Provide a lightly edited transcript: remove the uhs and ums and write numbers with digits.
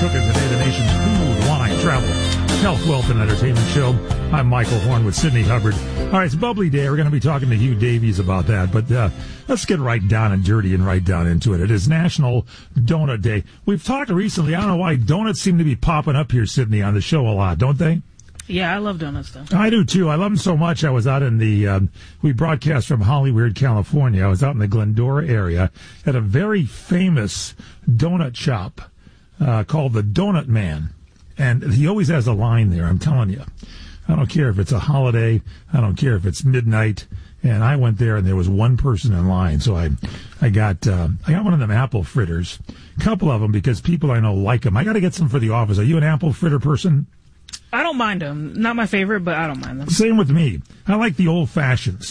Cooking today, the nation's food, wine, travel, health, wealth, and entertainment show. I'm Michael Horn with Sydney Hubbard. All right, it's Bubbly Day. We're going to be talking to Hugh Davies about that, but let's get right down and dirty and right down into it. It is National Donut Day. We've talked recently, I don't know why, donuts seem to be popping up here, Sydney, on the show a lot, don't they? Yeah, I love donuts, though. I do, too. I love them so much. I was out in we broadcast from Hollywood, California. I was out in the Glendora area at a very famous donut shop called the Donut Man. And he always has a line there, I'm telling you. I don't care if it's a holiday. I don't care if it's midnight. And I went there, and there was one person in line. So I got one of them apple fritters, a couple of them, because people I know like them. I got to get some for the office. Are you an apple fritter person? I don't mind them. Not my favorite, but I don't mind them. Same with me. I like the old-fashioned.